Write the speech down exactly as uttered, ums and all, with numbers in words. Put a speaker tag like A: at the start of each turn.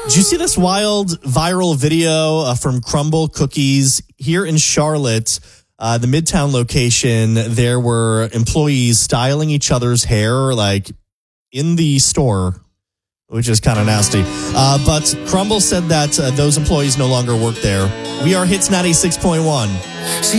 A: Did you see this wild viral video uh, from Crumble Cookies here in Charlotte, uh, the Midtown location? There were employees styling each other's hair like in the store, which is kind of nasty. Uh, but Crumble said that uh, those employees no longer work there. We are Hits ninety-six point one.